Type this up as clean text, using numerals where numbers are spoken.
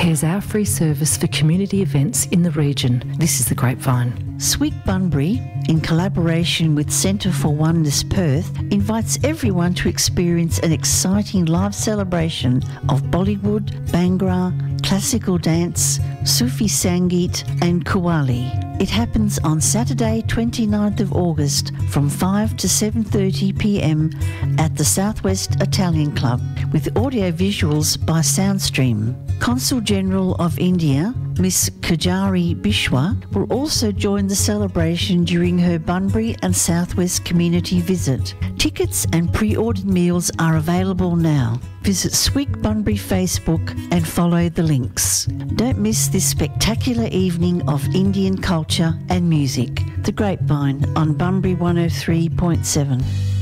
Here's our free service for community events in the region. This is The Grapevine. Swig Bunbury, in collaboration with Centre for Oneness Perth, invites everyone to experience an exciting live celebration of Bollywood, Bhangra, classical dance, Sufi Sangeet and Qawwali. It happens on Saturday 29th of August from 5 to 7:30 p.m. at the Southwest Italian Club with audio visuals by Soundstream. Consul General of India, Miss Kajari Bishwa, will also join the celebration during her Bunbury and Southwest community visit. Tickets and pre-ordered meals are available now. Visit Swig Bunbury Facebook and follow the links. Don't miss this spectacular evening of Indian culture and music. The Grapevine on Bunbury 103.7.